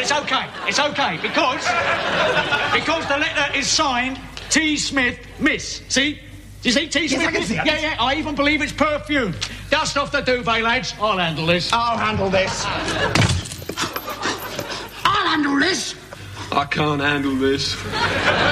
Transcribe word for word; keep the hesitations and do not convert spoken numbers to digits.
it's okay. It's okay, because... because the letter is signed T. Smith, Miss. See? Do you see T. Yes, Smith? I can see it. Yeah, yeah, I even believe it's perfume. Dust off the duvet, lads. I'll handle this. I'll handle this. I'll handle this. I can't handle this.